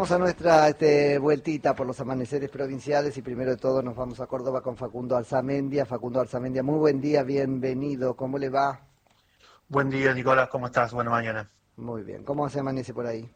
Vamos a nuestra vueltita por los amaneceres provinciales y primero de todo nos vamos a Córdoba con Facundo Alzamendia. Facundo Alzamendia, muy buen día, bienvenido. ¿Cómo le va? Buen día, Nicolás, ¿cómo estás? Buena mañana. Muy bien. ¿Cómo se amanece por ahí?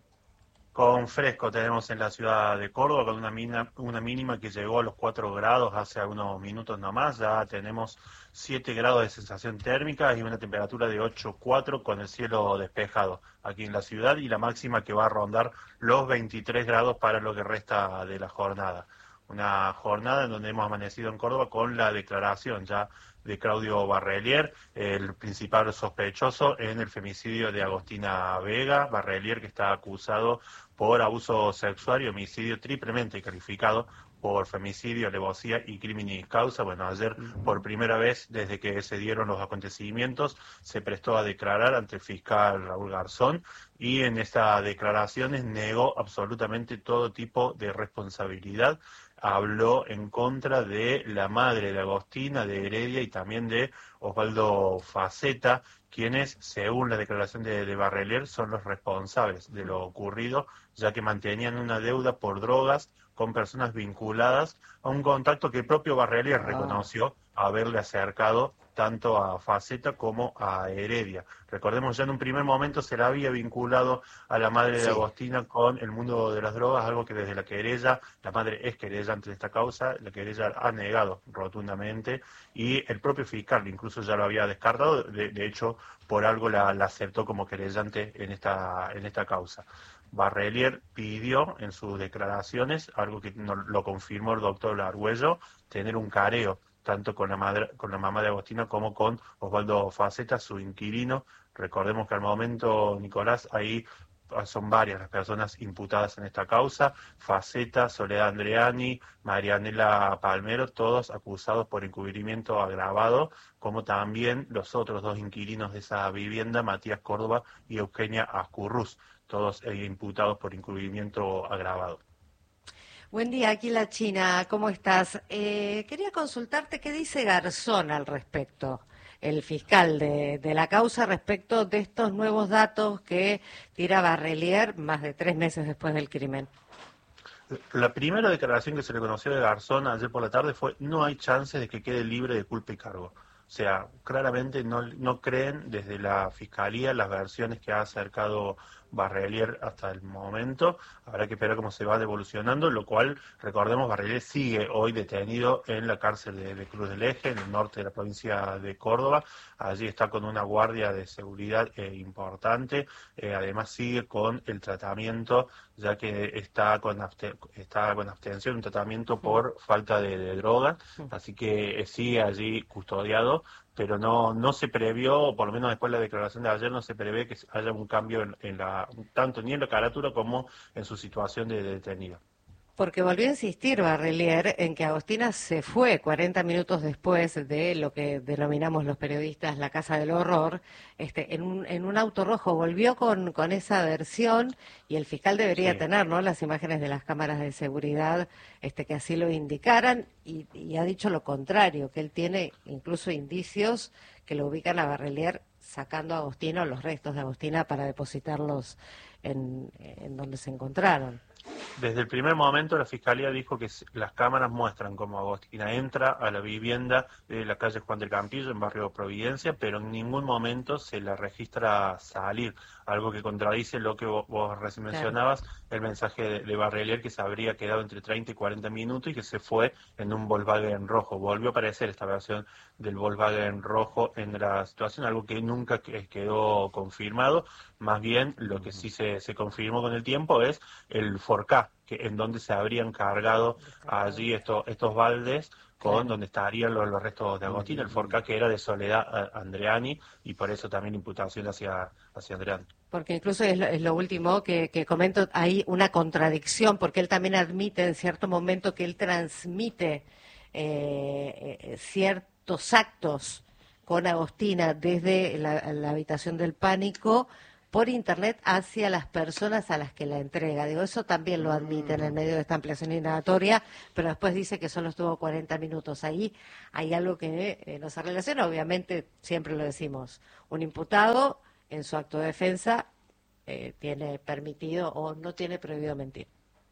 Con fresco tenemos en la ciudad de Córdoba, con una mínima que llegó a los 4 grados hace algunos minutos nomás. Ya tenemos 7 grados de sensación térmica y una temperatura de 8,4 con el cielo despejado aquí en la ciudad y la máxima que va a rondar los 23 grados para lo que resta de la jornada. Una jornada en donde hemos amanecido en Córdoba con la declaración ya de Claudio Barrelier, el principal sospechoso en el femicidio de Agostina Vega. Barrelier, que está acusado por abuso sexual y homicidio triplemente calificado por femicidio, alevosía y criminis causa. Bueno, ayer por primera vez desde que se dieron los acontecimientos se prestó a declarar ante el fiscal Raúl Garzón y en estas declaraciones negó absolutamente todo tipo de responsabilidad. Habló en contra de la madre de Agostina, de Heredia y también de Osvaldo Faceta, quienes, según la declaración de Barrelier, son los responsables de lo ocurrido, ya que mantenían una deuda por drogas con personas vinculadas a un contacto que el propio Barrelier reconoció haberle acercado tanto a Faceta como a Heredia. Recordemos, ya en un primer momento se la había vinculado a la madre de Agostina con el mundo de las drogas, algo que desde la querella, la madre es querellante de esta causa, la querella ha negado rotundamente y el propio fiscal incluso ya lo había descartado, de hecho por algo la aceptó como querellante en esta causa. Barrelier pidió en sus declaraciones, algo que no, lo confirmó el doctor Argüello, tener un careo tanto con la mamá de Agostina como con Osvaldo Faceta, su inquilino. Recordemos que al momento, Nicolás, ahí son varias las personas imputadas en esta causa: Faceta, Soledad Andreani, Marianela Palmero, todos acusados por encubrimiento agravado, como también los otros dos inquilinos de esa vivienda, Matías Córdoba y Eugenia Ascurrús, todos imputados por encubrimiento agravado. Buen día, aquí la China, ¿cómo estás? Quería consultarte qué dice Garzón al respecto, el fiscal de la causa, respecto de estos nuevos datos que tira Barrelier más de 3 meses después del crimen. La primera declaración que se le conoció de Garzón ayer por la tarde fue: no hay chances de que quede libre de culpa y cargo. O sea, claramente no creen desde la Fiscalía las versiones que ha acercado Barrelier hasta el momento. Habrá que esperar cómo se va evolucionando, lo cual, recordemos, Barrelier sigue hoy detenido en la cárcel de Cruz del Eje, en el norte de la provincia de Córdoba. Allí está con una guardia de seguridad importante. Además sigue con el tratamiento, ya que está con abstención, un tratamiento por falta de drogas, así que sigue allí custodiado, pero no se previó, por lo menos después de la declaración de ayer, no se prevé que haya un cambio tanto ni en la carátula como en su situación de detenido. Porque volvió a insistir Barrelier en que Agostina se fue 40 minutos después de lo que denominamos los periodistas la casa del horror, en un auto rojo. Volvió con esa versión y el fiscal debería tener, ¿no?, las imágenes de las cámaras de seguridad que así lo indicaran, y ha dicho lo contrario, que él tiene incluso indicios que lo ubican a Barrelier sacando a Agostina, los restos de Agostina, para depositarlos en donde se encontraron. Desde el primer momento la Fiscalía dijo que las cámaras muestran cómo Agostina entra a la vivienda de la calle Juan del Campillo, en barrio Providencia, pero en ningún momento se la registra salir, algo que contradice lo que vos recién mencionabas, el mensaje de Barrelier, que se habría quedado entre 30 y 40 minutos y que se fue en un Volkswagen rojo. Volvió a aparecer esta versión del Volkswagen rojo en la situación, algo que nunca quedó confirmado. Más bien, lo que sí se confirmó con el tiempo es el Forcá, en donde se habrían cargado allí estos baldes con donde estarían los restos de Agostina, el Forcá que era de Soledad Andreani, y por eso también imputación hacia Andreani. Porque incluso es lo último que comento, hay una contradicción, porque él también admite en cierto momento que él transmite ciertos actos con Agostina desde la habitación del pánico por internet hacia las personas a las que la entrega. Digo, eso también lo admite en el medio de esta ampliación indagatoria, pero después dice que solo estuvo 40 minutos. Ahí hay algo que no se relaciona. Obviamente, siempre lo decimos, un imputado en su acto de defensa tiene permitido o no tiene prohibido mentir.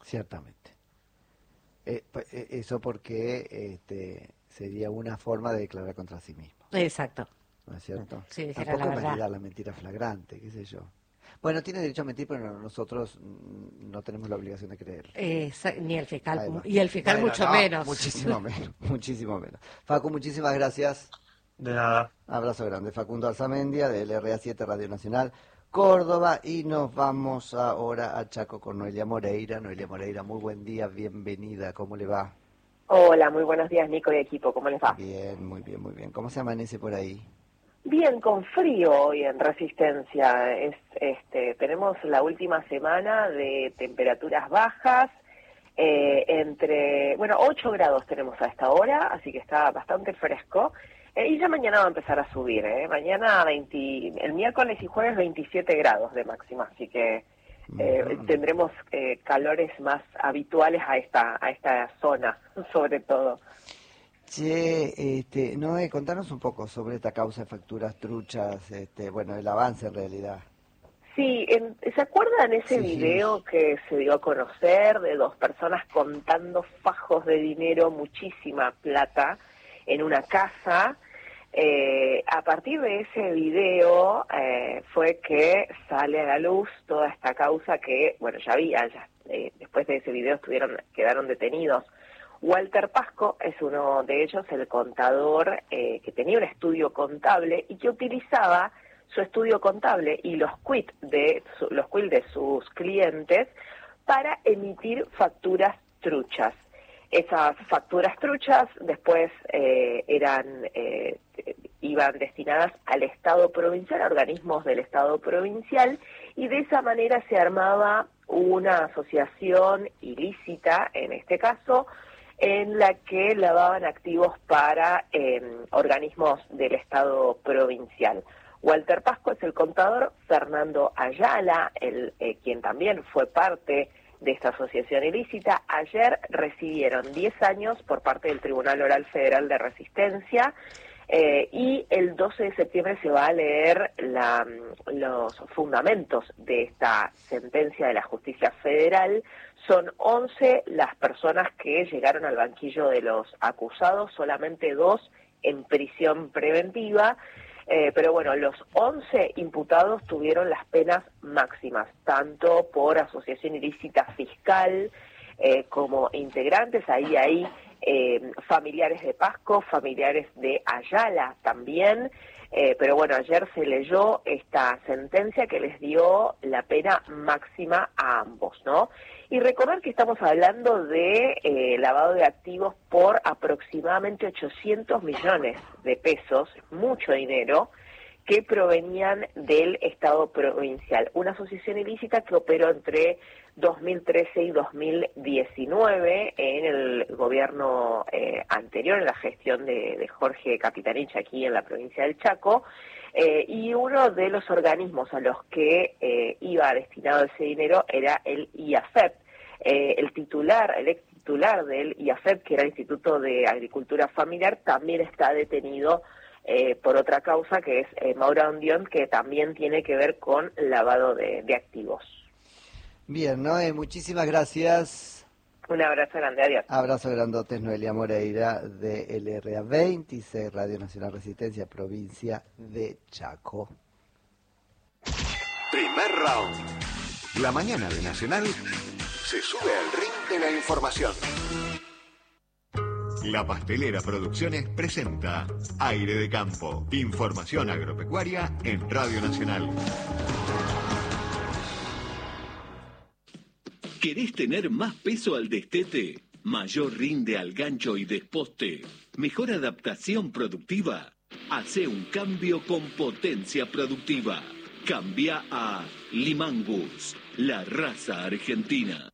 Ciertamente. Eso porque sería una forma de declarar contra sí mismo. Exacto. ¿No es cierto? Sí, dijera Tampoco la verdad. validar la mentira flagrante, qué sé yo. Bueno, tiene derecho a mentir, pero nosotros no tenemos la obligación de creerle. Ni el fiscal, Además. y el fiscal Bueno, mucho no, menos. Muchísimo menos, muchísimo menos. Facu, muchísimas gracias. De nada. Abrazo grande. Facundo Alzamendia, de LRA7 Radio Nacional Córdoba. Y nos vamos ahora a Chaco con Noelia Moreira. Noelia Moreira, muy buen día, bienvenida. ¿Cómo le va? Hola, muy buenos días, Nico y equipo. ¿Cómo les va? Bien, muy bien, muy bien. ¿Cómo se amanece por ahí? Bien, con frío hoy en Resistencia. Tenemos la última semana de temperaturas bajas, entre 8 grados tenemos a esta hora, así que está bastante fresco. Y ya mañana va a empezar a subir, Mañana el miércoles y jueves 27 grados de máxima, así que tendremos calores más habituales a esta zona, sobre todo. Che, Noé, contanos un poco sobre esta causa de facturas truchas, el avance en realidad. Sí, ¿se acuerdan ese Sí. video que se dio a conocer de 2 personas contando fajos de dinero, muchísima plata, en una casa? A partir de ese video fue que sale a la luz toda esta causa que, después de ese video quedaron detenidos. Walter Pasco es uno de ellos, el contador que tenía un estudio contable y que utilizaba su estudio contable y los quits de sus clientes para emitir facturas truchas. Esas facturas truchas después iban destinadas al Estado provincial, a organismos del Estado provincial, y de esa manera se armaba una asociación ilícita, en este caso, en la que lavaban activos para organismos del Estado provincial. Walter Pasco es el contador, Fernando Ayala, quien también fue parte de esta asociación ilícita, ayer recibieron 10 años por parte del Tribunal Oral Federal de Resistencia, y el 12 de septiembre se va a leer los fundamentos de esta sentencia de la justicia federal. Son 11 las personas que llegaron al banquillo de los acusados, solamente 2 en prisión preventiva, pero bueno, los 11 imputados tuvieron las penas máximas, tanto por asociación ilícita fiscal como integrantes. Ahí hay familiares de Pasco, familiares de Ayala también, pero bueno, ayer se leyó esta sentencia que les dio la pena máxima a ambos, ¿no? Y recordar que estamos hablando de lavado de activos por aproximadamente 800 millones de pesos, mucho dinero, que provenían del Estado provincial. Una asociación ilícita que operó entre 2013 y 2019 en el gobierno anterior, en la gestión de Jorge Capitanich aquí en la provincia del Chaco, y uno de los organismos a los que iba destinado ese dinero era el IAFEP. El ex titular del IAFEP, que era el Instituto de Agricultura Familiar, también está detenido por otra causa, que es Maura Ondión, que también tiene que ver con lavado de activos. Bien, Noé, muchísimas gracias. Un abrazo grande, adiós. Abrazo grandote, Noelia Moreira, de LRA 26, Radio Nacional Resistencia, provincia de Chaco. Primer round. La mañana de Nacional se sube al ring de la información. La Pastelera Producciones presenta Aire de Campo. Información agropecuaria en Radio Nacional. ¿Querés tener más peso al destete? ¿Mayor rinde al gancho y desposte? ¿Mejor adaptación productiva? Hacé un cambio con potencia productiva. Cambia a Limangus, la raza argentina.